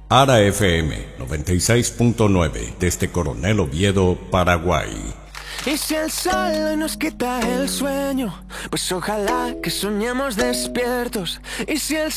Ara FM 96.9 desde Coronel Oviedo, Paraguay. Y si el sol nos quita el sueño, pues ojalá que soñemos despiertos. Y si el